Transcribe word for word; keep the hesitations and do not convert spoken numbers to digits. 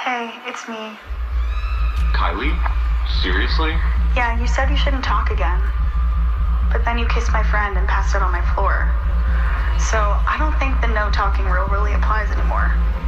Hey, it's me. Kylie? Seriously? Yeah, you said you shouldn't talk again. But then you kissed my friend and passed out on my floor. So I don't think the no talking rule really applies anymore.